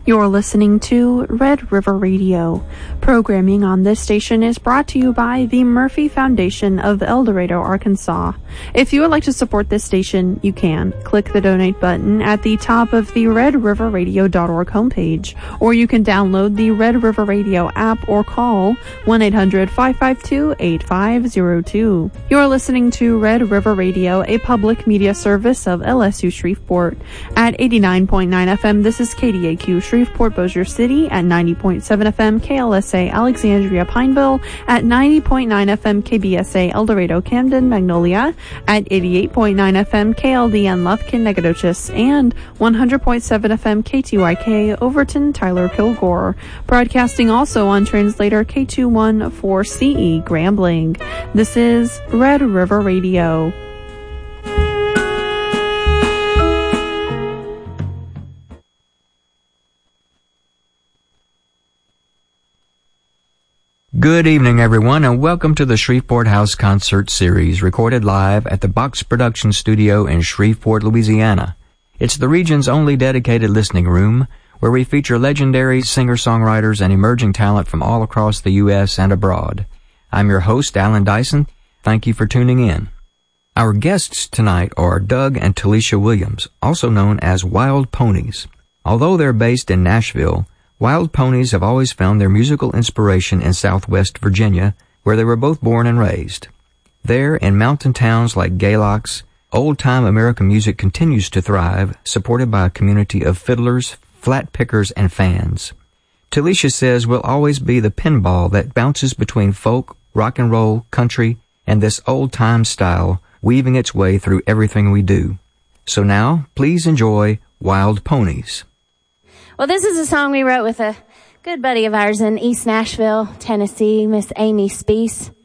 You're listening to Red River Radio. Programming on this station is brought to you by the Murphy Foundation of El Dorado, Arkansas. If you would like to support this station, you can. Click the donate button at the top of the redriverradio.org homepage, or you can download the Red River Radio app or call 1-800-552-8502. You're listening to Red River Radio, a public media service of LSU Shreveport. At 89.9 FM, this is KDAQ Shreveport Bossier City, at 90.7 FM KLSA Alexandria Pineville, at 90.9 FM KBSA El Dorado Camden Magnolia, at 88.9 FM KLDN Lufkin Nacogdoches, and 100.7 FM KTYK Overton Tyler Kilgore. Broadcasting also on translator K214CE Grambling. This is Red River Radio. Good evening, everyone, and welcome to the Shreveport House Concert Series, recorded live at the Box Production Studio in Shreveport, Louisiana. It's the region's only dedicated listening room, where we feature legendary singer-songwriters and emerging talent from all across the U.S. and abroad. I'm your host, Alan Dyson. Thank you for tuning in. Our guests tonight are Doug and Talisha Williams, also known as Wild Ponies. Although they're based in Nashville, Wild Ponies have always found their musical inspiration in Southwest Virginia, where they were both born and raised. There, in mountain towns like Galox, old-time American music continues to thrive, supported by a community of fiddlers, flat pickers, and fans. Talisha says we'll always be the pinball that bounces between folk, rock and roll, country, and this old-time style, weaving its way through everything we do. So now, please enjoy Wild Ponies. Well, this is a song we wrote with a good buddy of ours in East Nashville, Tennessee, Miss Amy Speece.